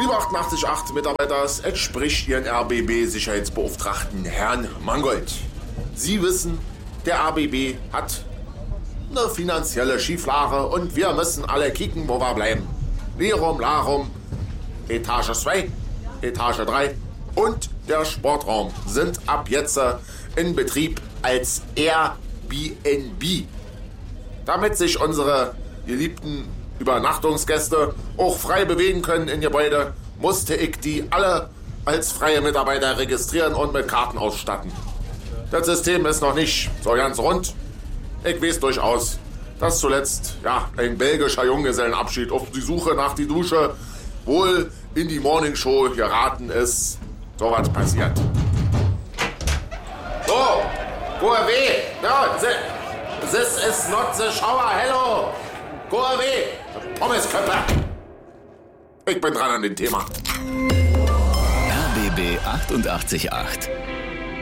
Liebe 88.8 Mitarbeiter, es entspricht Ihren RBB-Sicherheitsbeauftragten Herrn Mangold. Sie wissen, der RBB hat eine finanzielle Schieflage und wir müssen alle kicken, wo wir bleiben. Lirum, Larum, Etage 2, Etage 3 und der Sportraum sind ab jetzt in Betrieb als Airbnb. Damit sich unsere geliebten Übernachtungsgäste auch frei bewegen können in Gebäude, musste ich die alle als freie Mitarbeiter registrieren und mit Karten ausstatten. Das System ist noch nicht so ganz rund. Ich weiß durchaus, dass zuletzt ein belgischer Junggesellenabschied auf die Suche nach die Dusche wohl in die Morningshow geraten ist. So was passiert. So, go away. No, this is not the shower. Hello. Go away. Pommesköppe. Ich bin dran an dem Thema. RBB 88.8